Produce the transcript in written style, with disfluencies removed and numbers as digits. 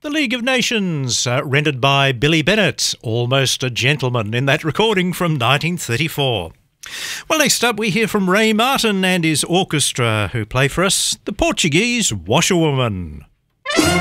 The League of Nations, rendered by Billy Bennett, almost a gentleman in that recording from 1934. Well, next up we hear from Ray Martin and his orchestra, who play for us the Portuguese Washerwoman.